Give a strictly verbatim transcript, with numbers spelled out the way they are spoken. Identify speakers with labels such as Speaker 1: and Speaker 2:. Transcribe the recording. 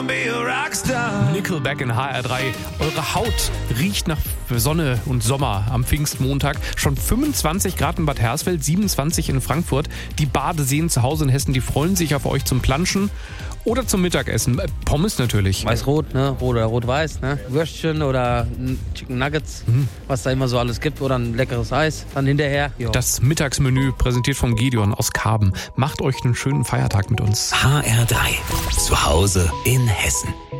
Speaker 1: Nickelback in H R drei. Eure Haut riecht nach Sonne und Sommer am Pfingstmontag. Schon fünfundzwanzig Grad in Bad Hersfeld, siebenundzwanzig in Frankfurt. Die Badeseen zu Hause in Hessen, die freuen sich auf euch zum Planschen oder zum Mittagessen. Äh, Pommes natürlich.
Speaker 2: Weiß-Rot, ne? Rot oder Rot-Weiß, ne? Würstchen oder Chicken Nuggets, mhm. was da immer so alles gibt. Oder ein leckeres Eis dann hinterher. Jo.
Speaker 1: Das Mittagsmenü präsentiert vom Gideon aus Karben. Macht euch einen schönen Feiertag mit uns.
Speaker 3: H R drei. Zu Hause in Hessen.